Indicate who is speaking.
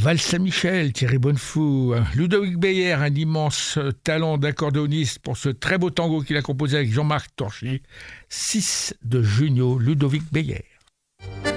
Speaker 1: Val Saint-Michel, Thierry Bonnefou, Ludovic Beyer, un immense talent d'accordéoniste pour ce très beau tango qu'il a composé avec Jean-Marc Torchy, 6 de Junio Ludovic Beyer.